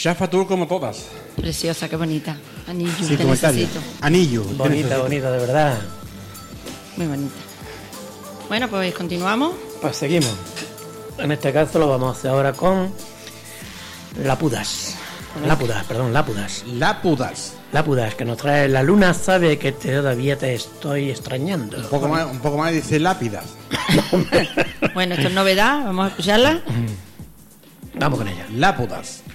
Shafatur como todas. Preciosa, qué bonita. Anillo, Sí, te comentario. necesito. Anillo. Bonita, bonita, de verdad. Muy bonita. Bueno, pues continuamos. Pues seguimos. En este caso lo vamos a hacer ahora con Lápudas. Lápudas. Lápudas, que nos trae La luna sabe que todavía te estoy extrañando. Un poco más dice lápidas. Bueno, esto es novedad, vamos a escucharla. Vamos con ella. Lápudas.